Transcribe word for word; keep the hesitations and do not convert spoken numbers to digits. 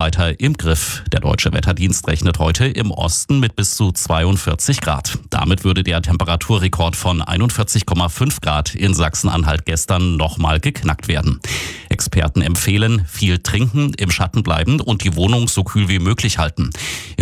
weiter im Griff. Der Deutsche Wetterdienst rechnet heute im Osten mit bis zu zweiundvierzig Grad. Damit würde der Temperaturrekord von einundvierzig Komma fünf Grad in Sachsen-Anhalt gestern nochmal geknackt werden. Experten empfehlen, viel trinken, im Schatten bleiben und die Wohnung so kühl wie möglich halten.